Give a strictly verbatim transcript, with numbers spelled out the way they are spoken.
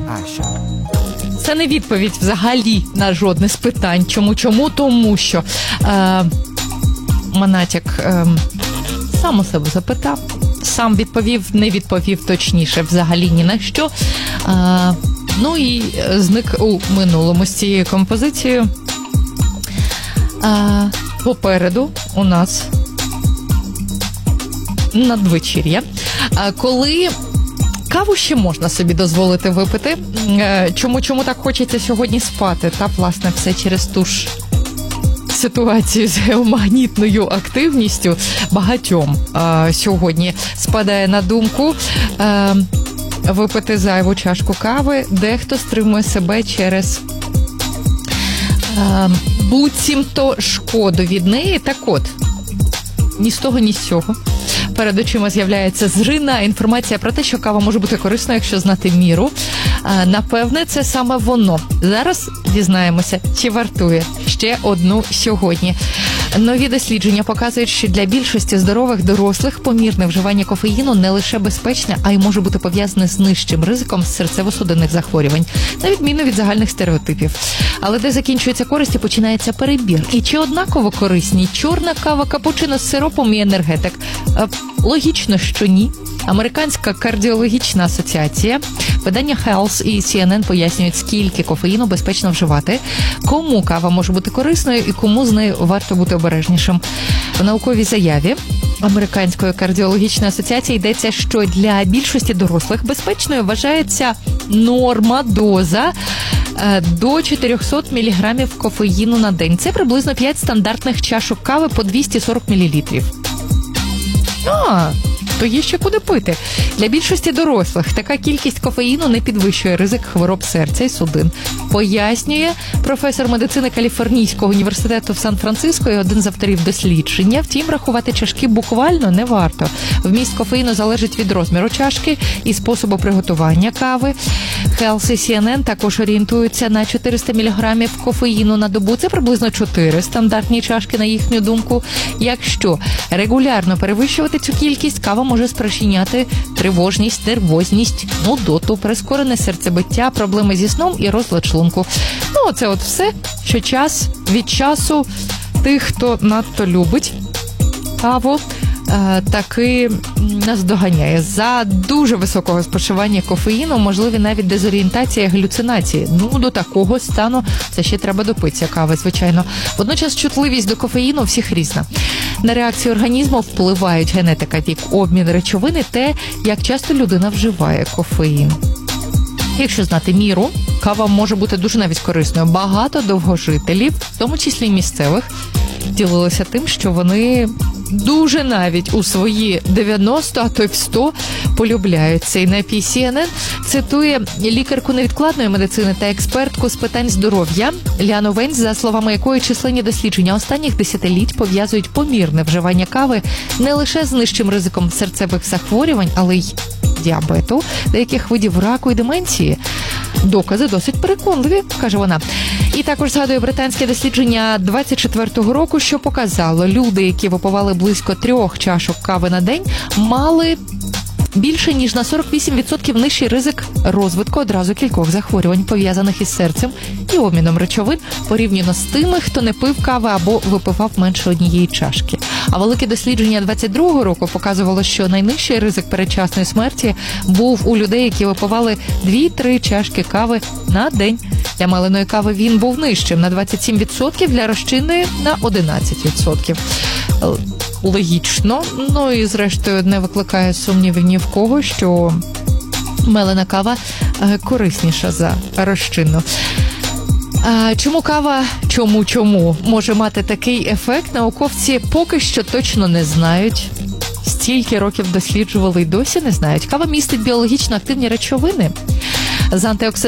Це не відповідь взагалі на жодне з питань. Чому? Чому? Тому що е, Монатік е, сам у себе запитав, сам відповів, не відповів точніше взагалі ні на що. Е, ну і зник у минулому з цією композицією. Е, попереду у нас надвечір'я, е, коли каву ще можна собі дозволити випити. Чому, чому так хочеться сьогодні спати? Та, власне, все через ту ж ситуацію з геомагнітною активністю багатьом а, сьогодні спадає на думку а, випити зайву чашку кави. Дехто стримує себе через а, буцімто шкоду від неї. Так от, ні з того, ні з цього. Перед очима з'являється зрина інформація про те, що кава може бути корисною, якщо знати міру. Напевне, це саме воно. Зараз дізнаємося, чи вартує ще одну сьогодні. Нові дослідження показують, що для більшості здорових дорослих помірне вживання кофеїну не лише безпечне, а й може бути пов'язане з нижчим ризиком серцево-судинних захворювань, на відміну від загальних стереотипів. Але де закінчується користь і починається перебір. І чи однаково корисні чорна кава, капучино з сиропом і енергетик? Логічно, що ні. Американська кардіологічна асоціація, видання Health і Сі Ен Ен пояснюють, скільки кофеїну безпечно вживати, кому кава може бути корисною і кому з нею варто бути обережнішим. В науковій заяві Американської кардіологічної асоціації йдеться, що для більшості дорослих безпечною вважається норма доза до чотириста міліграмів кофеїну на день. Це приблизно п'ять стандартних чашок кави по двісті сорок мілілітрів. А, то є ще куди пити. Для більшості дорослих така кількість кофеїну не підвищує ризик хвороб серця і судин. Пояснює професор медицини Каліфорнійського університету в Сан-Франциско і один з авторів дослідження. Втім, рахувати чашки буквально не варто. Вміст кофеїну залежить від розміру чашки і способу приготування кави. Health і Сі Ен Ен також орієнтуються на чотириста міліграмів кофеїну на добу. Це приблизно чотири стандартні чашки, на їхню думку. Якщо регулярно перевищувати цю кількість, кава може спричиняти тривожність, нервозність, нудоту, прискорене серцебиття, проблеми зі сном і розлад шлунку. Ну, це от все, що час від часу тих, хто надто любить каву, таки наздоганяє. За дуже високого споживання кофеїну можливі навіть дезорієнтація і галюцинації. Ну, до такого стану це ще треба допитися кави, звичайно. Водночас чутливість до кофеїну у всіх різна. На реакцію організму впливають генетика, вік, обмін речовини, те, як часто людина вживає кофеїн. Якщо знати міру, кава може бути дуже навіть корисною. Багато довгожителів, в тому числі і місцевих, ділилися тим, що вони дуже навіть у свої дев'яносто, а то й в сто полюбляють цей напій. Сі Ен Ен цитує лікарку невідкладної медицини та експертку з питань здоров'я Ліану Венс, за словами якої численні дослідження останніх десятиліть пов'язують помірне вживання кави не лише з нижчим ризиком серцевих захворювань, але й діабету, деяких видів раку і деменції. Докази досить переконливі, каже вона. І також згадує британське дослідження двадцять четвертого року, що показало, люди, які випивали близько трьох чашок кави на день, мали більше ніж на сорок вісім відсотків нижчий ризик розвитку одразу кількох захворювань, пов'язаних із серцем і обміном речовин, порівняно з тими, хто не пив кави або випивав менше однієї чашки. А велике дослідження двадцять другого року показувало, що найнижчий ризик передчасної смерті був у людей, які випивали дві-три чашки кави на день. Для меленої кави він був нижчим на двадцять сім відсотків, для розчинної на одинадцять відсотків. Логічно, ну і зрештою не викликає сумнівів ні в кого, що мелена кава корисніша за розчинну. Чому кава, чому-чому може мати такий ефект, науковці поки що точно не знають. Стільки років досліджували і досі не знають. Кава містить біологічно активні речовини з антиоксидантами,